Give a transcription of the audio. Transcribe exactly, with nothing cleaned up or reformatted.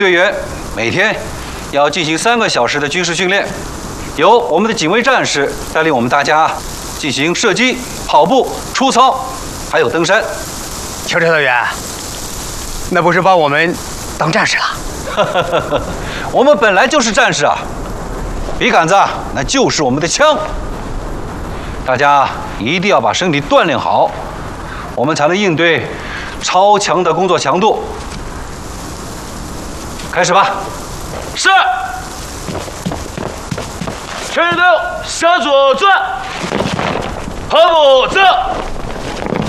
队员每天要进行三个小时的军事训练，由我们的警卫战士带领我们大家进行射击、跑步、出操，还有登山。 邱指导员，那不是把我们当战士了？ 我们本来就是战士啊！笔杆子那就是我们的枪。大家一定要把身体锻炼好，我们才能应对超强的工作强度。开始吧。 是。全队向左转，跑步走。